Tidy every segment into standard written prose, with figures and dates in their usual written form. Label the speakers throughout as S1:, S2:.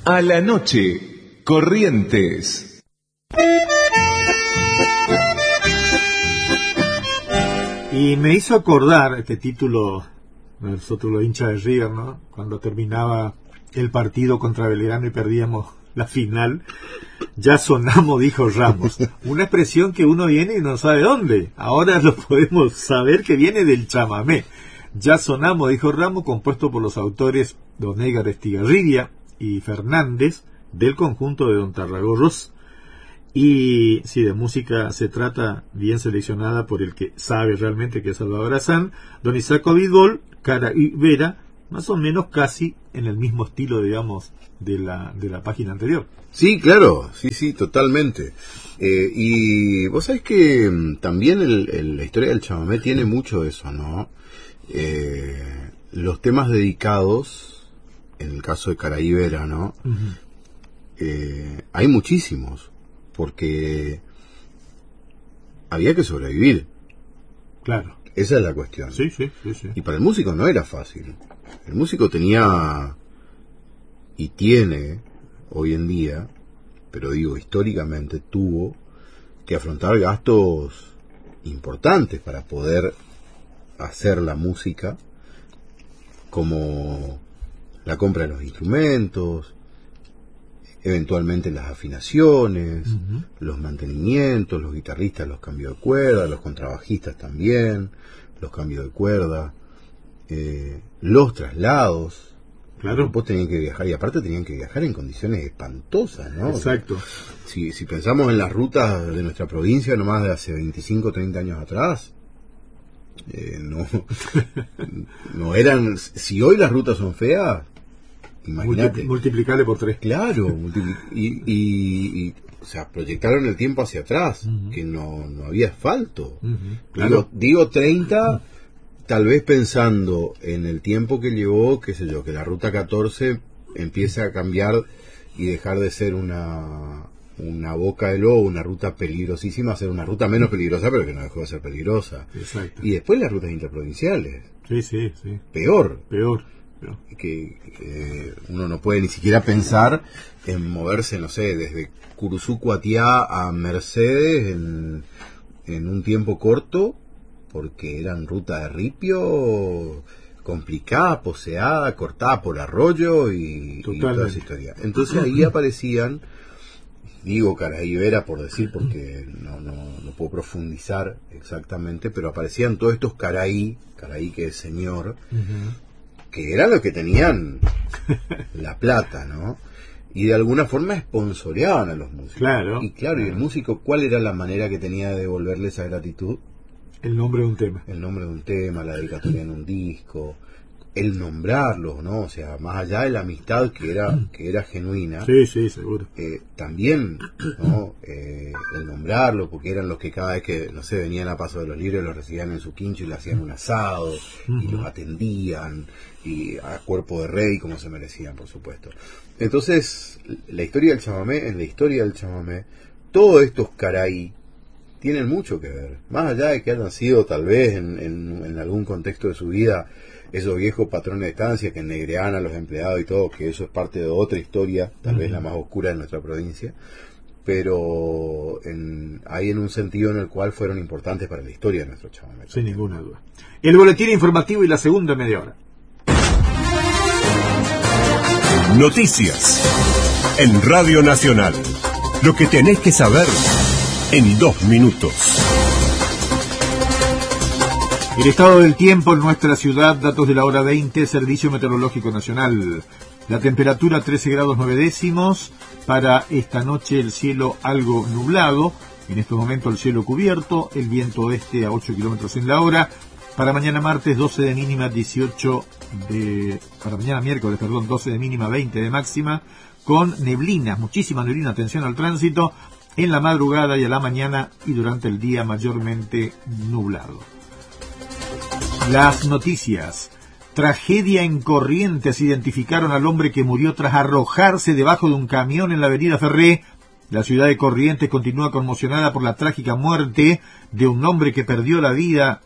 S1: A la noche, Corrientes.
S2: Y me hizo acordar este título, nosotros los hinchas de River, ¿no? Cuando terminaba el partido contra Belgrano y perdíamos la final, ya sonamos, dijo Ramos. Una expresión que uno viene y no sabe dónde. Ahora lo podemos saber que viene del chamamé. Ya sonamos, dijo Ramos, compuesto por los autores Don Edgar Estigarribia y Fernández, del conjunto de Don Tarragorros. Y si de música se trata, bien seleccionada por el que sabe realmente, que es Salvador Azán, Don Isaac Ovidol, Cara y Vera, más o menos casi en el mismo estilo, digamos, de la página anterior.
S3: Sí, claro, sí, totalmente. Y vos sabés que también la historia del chamamé tiene mucho de eso, ¿no? Los temas dedicados, en el caso de Cara y Vera, ¿no? Uh-huh. Hay muchísimos, porque había que sobrevivir.
S2: Claro.
S3: Esa es la cuestión.
S2: Sí.
S3: Y para el músico no era fácil. El músico tenía, y tiene, hoy en día, pero digo históricamente, tuvo que afrontar gastos importantes para poder hacer la música, como la compra de los instrumentos, eventualmente las afinaciones, uh-huh, los mantenimientos, los guitarristas, los cambios de cuerda, los contrabajistas también, los cambios de cuerda, los traslados. Claro. Los grupos tenían que viajar, y aparte tenían que viajar en condiciones espantosas, ¿no?
S2: Exacto.
S3: O sea, si pensamos en las rutas de nuestra provincia, nomás de hace 25, 30 años atrás, no eran... Si hoy las rutas son feas, imagínate.
S2: Multiplicarle por 3.
S3: Claro, y o sea, proyectaron el tiempo hacia atrás, uh-huh, que no había asfalto. Uh-huh, claro. Digo 30, tal vez pensando en el tiempo que llevó, qué sé yo, que la ruta 14 empiece a cambiar y dejar de ser una boca de lobo, una ruta peligrosísima, a ser una ruta menos peligrosa, pero que no dejó de ser peligrosa.
S2: Exacto.
S3: Y después las rutas interprovinciales.
S2: Sí.
S3: Peor.
S2: Que
S3: uno no puede ni siquiera pensar en moverse, no sé, desde Curuzú, Cuatiá a Mercedes en un tiempo corto, porque eran ruta de ripio, complicada, poseada, cortada por arroyo y toda esa historia. Entonces ahí aparecían, digo Cara y Vera por decir, porque no puedo profundizar exactamente, pero aparecían todos estos Caraí que es señor, uh-huh, que eran los que tenían la plata, ¿no? Y de alguna forma esponsoreaban a los músicos.
S2: Claro.
S3: Y el músico, ¿cuál era la manera que tenía de devolverle esa gratitud?
S2: El nombre de un tema.
S3: El nombre de un tema, la dedicatoria en un disco, el nombrarlos, ¿no? O sea, más allá de la amistad que era genuina.
S2: Sí, seguro.
S3: También, ¿no? El nombrarlo, porque eran los que cada vez que, no sé, venían a Paso de los Libres, los recibían en su quincho y le hacían un asado, uh-huh, y los atendían, y a cuerpo de rey, como se merecían, por supuesto. Entonces, en la historia del chamamé, todos estos Caraí tienen mucho que ver. Más allá de que hayan sido, tal vez, en algún contexto de su vida, esos viejos patrones de estancia que negreaban a los empleados y todo, que eso es parte de otra historia, tal vez la más oscura de nuestra provincia, pero hay en un sentido en el cual fueron importantes para la historia de nuestro chamamé.
S2: Sin ninguna duda. El boletín informativo y la segunda media hora.
S4: Noticias en Radio Nacional. Lo que tenés que saber en 2 minutos.
S2: El estado del tiempo en nuestra ciudad, datos de la hora 20, Servicio Meteorológico Nacional. La temperatura 13 grados 9 décimos. Para esta noche el cielo algo nublado. En este momento el cielo cubierto. El viento oeste a 8 kilómetros en la hora. Para mañana martes 12 de mínima, para mañana miércoles, 12 de mínima, 20 de máxima. Con neblina, muchísima neblina, atención al tránsito. En la madrugada y a la mañana y durante el día mayormente nublado. Las noticias. Tragedia en Corrientes. Identificaron al hombre que murió tras arrojarse debajo de un camión en la avenida Ferré. La ciudad de Corrientes continúa conmocionada por la trágica muerte de un hombre que perdió la vida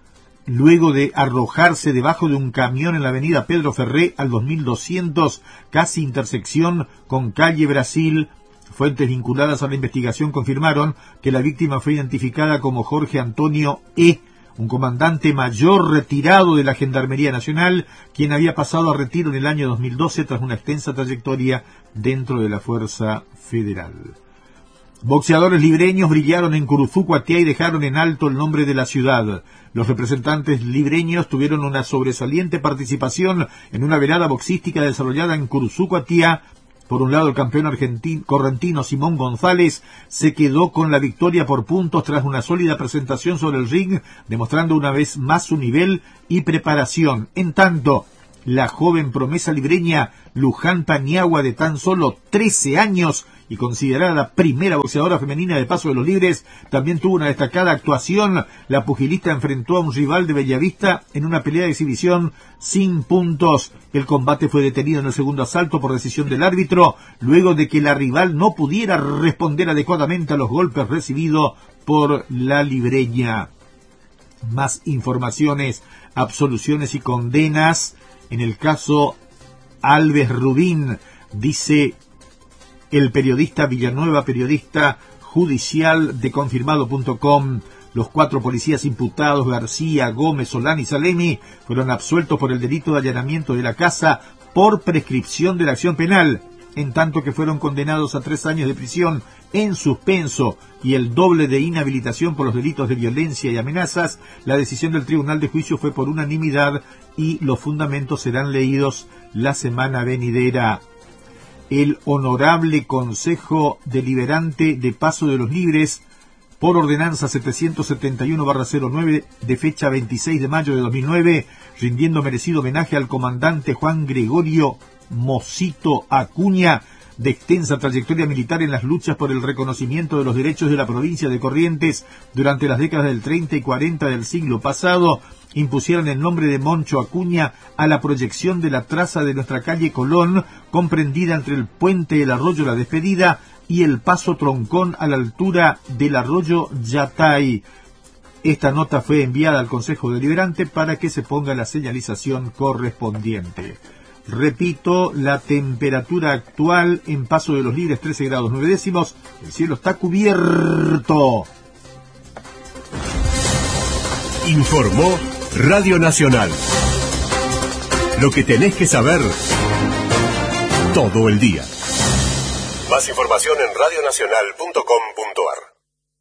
S2: luego de arrojarse debajo de un camión en la avenida Pedro Ferré al 2200, casi intersección con calle Brasil. Fuentes vinculadas a la investigación confirmaron que la víctima fue identificada como Jorge Antonio E., un comandante mayor retirado de la Gendarmería Nacional, quien había pasado a retiro en el año 2012 tras una extensa trayectoria dentro de la Fuerza Federal. Boxeadores libreños brillaron en Curuzú, Cuatiá y dejaron en alto el nombre de la ciudad. Los representantes libreños tuvieron una sobresaliente participación en una velada boxística desarrollada en Curuzú, Cuatiá. Por un lado, el campeón correntino Simón González se quedó con la victoria por puntos tras una sólida presentación sobre el ring, demostrando una vez más su nivel y preparación. En tanto, la joven promesa libreña Luján Paniagua, de tan solo 13 años y considerada la primera boxeadora femenina de Paso de los Libres, también tuvo una destacada actuación. La pugilista enfrentó a un rival de Bellavista en una pelea de exhibición sin puntos. El combate fue detenido en el segundo asalto por decisión del árbitro, luego de que la rival no pudiera responder adecuadamente a los golpes recibidos por la libreña. Más informaciones, absoluciones y condenas. En el caso Alves Rubín, dice el periodista Villanueva, periodista judicial de confirmado.com, los 4 policías imputados, García, Gómez, Solán y Salemi, fueron absueltos por el delito de allanamiento de la casa por prescripción de la acción penal, en tanto que fueron condenados a 3 años de prisión en suspenso y el doble de inhabilitación por los delitos de violencia y amenazas. La decisión del Tribunal de Juicio fue por unanimidad y los fundamentos serán leídos la semana venidera. El Honorable Consejo Deliberante de Paso de los Libres, por ordenanza 771/09 de fecha 26 de mayo de 2009, rindiendo merecido homenaje al comandante Juan Gregorio Mosito Acuña, de extensa trayectoria militar en las luchas por el reconocimiento de los derechos de la provincia de Corrientes durante las décadas del 30 y 40 del siglo pasado, impusieron el nombre de Moncho Acuña a la proyección de la traza de nuestra calle Colón, comprendida entre el puente del arroyo La Despedida y el paso Troncón a la altura del arroyo Yatay. Esta nota fue enviada al Consejo Deliberante para que se ponga la señalización correspondiente. Repito, la temperatura actual en Paso de los Libres 13 grados 9 décimos, el cielo está cubierto.
S4: Informó Radio Nacional. Lo que tenés que saber todo el día. Más información en radionacional.com.ar.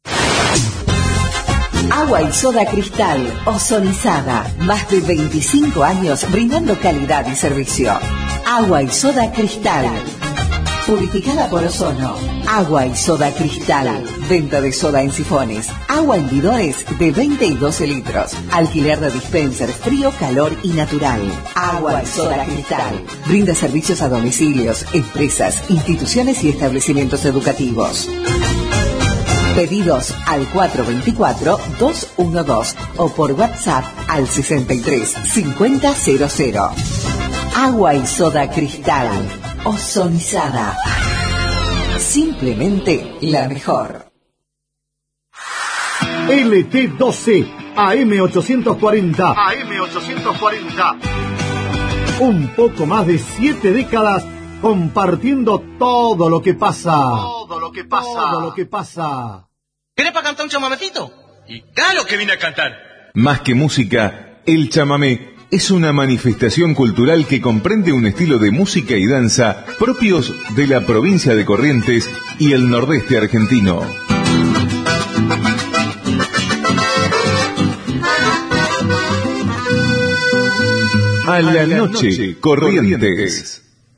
S5: Agua y soda Cristal, ozonizada. Más de 25 años brindando calidad y servicio. Agua y soda Cristal. Purificada por ozono. Agua y soda Cristal. Venta de soda en sifones. Agua en bidones de 20 y 12 litros. Alquiler de dispenser frío, calor y natural. Agua y soda Cristal. Brinda servicios a domicilios, empresas, instituciones y establecimientos educativos. Pedidos al 424-212 o por WhatsApp al 63-5000. Agua y soda Cristal. Ozonizada. Simplemente la mejor.
S6: LT12 AM840. Un poco más de 7 décadas compartiendo todo lo que pasa.
S7: ¿Querés para cantar un chamamecito? Y claro que vine a cantar.
S1: Más que música, el chamamé es una manifestación cultural que comprende un estilo de música y danza propios de la provincia de Corrientes y el nordeste argentino. A la noche, Corrientes.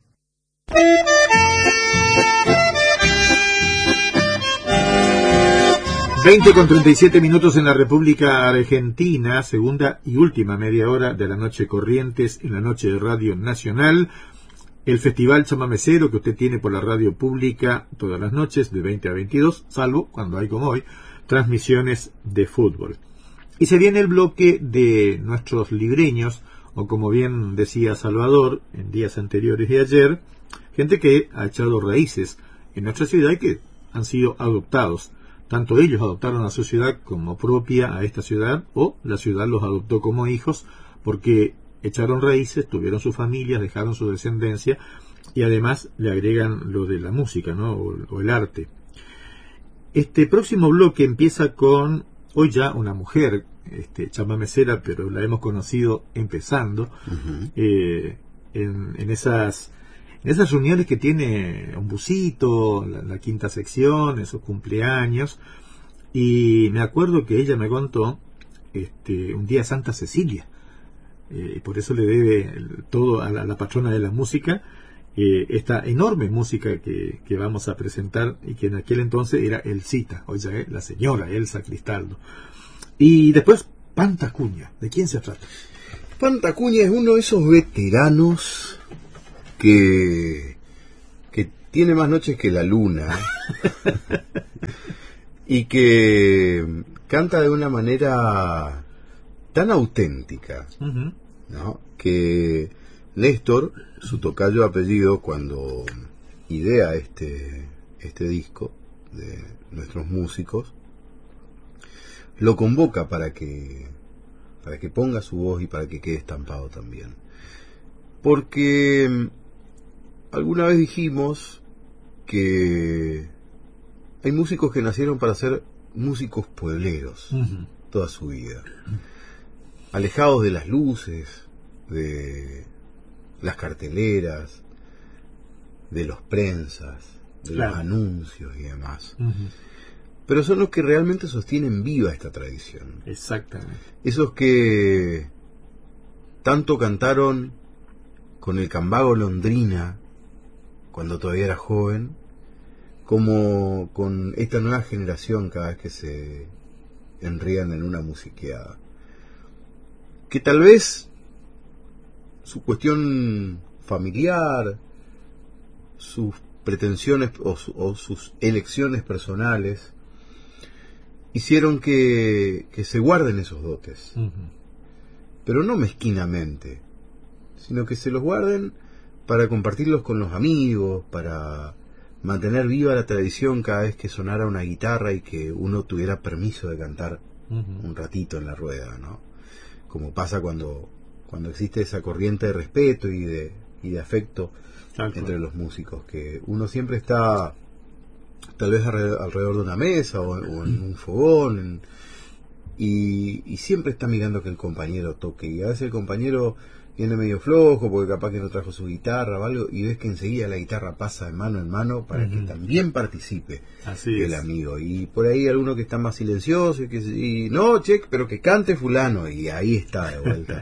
S2: 20:37 en la República Argentina, segunda y última media hora de la noche Corrientes en la noche de Radio Nacional. El Festival Chamamecero que usted tiene por la radio pública todas las noches de 20 a 22, salvo cuando hay como hoy, transmisiones de fútbol. Y se viene el bloque de nuestros libreños, o como bien decía Salvador en días anteriores de ayer, gente que ha echado raíces en nuestra ciudad y que han sido adoptados tanto ellos adoptaron a su ciudad como propia a esta ciudad, o la ciudad los adoptó como hijos, porque echaron raíces, tuvieron sus familias, dejaron su descendencia, y además le agregan lo de la música, ¿no? o el arte. Este próximo bloque empieza con, hoy ya una mujer, chamamecera, pero la hemos conocido empezando, en esas reuniones que tiene un busito, la quinta sección, esos cumpleaños, y me acuerdo que ella me contó un día Santa Cecilia, y por eso le debe todo a la patrona de la música, esta enorme música que vamos a presentar, y que en aquel entonces era Elsita, hoy ya es la señora Elsa Cristaldo. Y después Pantacuña. ¿De quién se trata?
S3: Pantacuña es uno de esos veteranos que tiene más noches que la luna y que canta de una manera tan auténtica, ¿no? Que Néstor, su tocayo apellido, cuando idea este disco de nuestros músicos, lo convoca para que ponga su voz y para que quede estampado también. Porque alguna vez dijimos que hay músicos que nacieron para ser músicos puebleros toda su vida, alejados de las luces, de las carteleras, de los prensas, de los anuncios y demás. Pero son los que realmente sostienen viva esta tradición.
S2: Exactamente.
S3: Esos que tanto cantaron con el Cambago Londrina cuando todavía era joven, como con esta nueva generación cada vez que se enrían en una musiqueada. Que tal vez su cuestión familiar, sus pretensiones o sus elecciones personales hicieron que se guarden esos dotes, pero no mezquinamente, sino que se los guarden para compartirlos con los amigos, para mantener viva la tradición cada vez que sonara una guitarra y que uno tuviera permiso de cantar un ratito en la rueda, ¿no? Como pasa cuando existe esa corriente de respeto y de afecto entre los músicos, que uno siempre está tal vez alrededor de una mesa o en un fogón y siempre está mirando que el compañero toque, y a veces el compañero viene medio flojo porque capaz que no trajo su guitarra o algo, y ves que enseguida la guitarra pasa de mano en mano para que también participe el amigo, y por ahí alguno que está más silencioso y no, pero que cante fulano, y ahí está de vuelta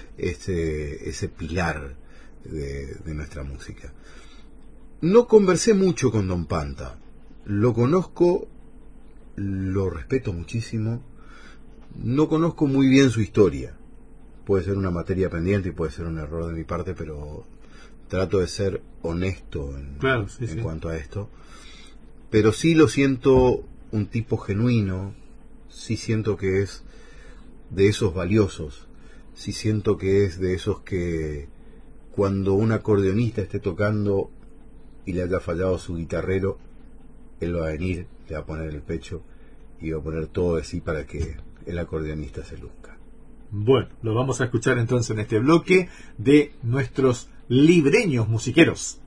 S3: ese pilar de nuestra música. No conversé mucho con Don Panta, lo conozco, lo respeto muchísimo, no conozco muy bien su historia. Puede ser una materia pendiente y puede ser un error de mi parte, pero trato de ser honesto en cuanto a esto. Pero sí lo siento un tipo genuino, sí siento que es de esos valiosos, sí siento que es de esos que cuando un acordeonista esté tocando y le haya fallado su guitarrero, él va a venir, le va a poner el pecho y va a poner todo de sí para que el acordeonista se luzca.
S2: Bueno, lo vamos a escuchar entonces en este bloque de nuestros libreños musiqueros.